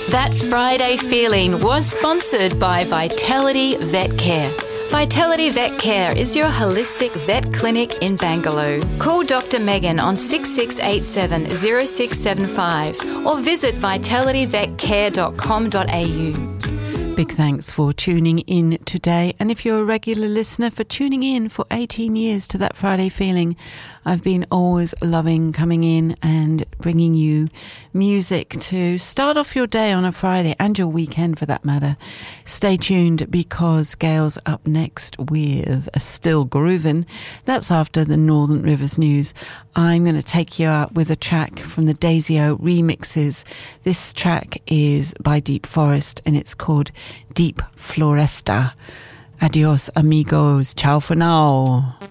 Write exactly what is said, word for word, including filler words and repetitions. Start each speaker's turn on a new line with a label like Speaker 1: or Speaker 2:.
Speaker 1: That Friday Feeling was sponsored by Vitality Vet Care. Vitality Vet Care is your holistic vet clinic in Bangalore. Call Doctor Megan on six six eight seven, zero six seven five or visit vitality vet care dot com dot a u.
Speaker 2: Big thanks for tuning in today. And if you're a regular listener, for tuning in for eighteen years to That Friday Feeling. I've been always loving coming in and bringing you music to start off your day on a Friday and your weekend for that matter. Stay tuned because Gail's up next with a Still Groovin'. That's after the Northern Rivers News. I'm going to take you out with a track from the Daisy-O remixes. This track is by Deep Forest and it's called Deep Floresta. Adios amigos. Ciao for now.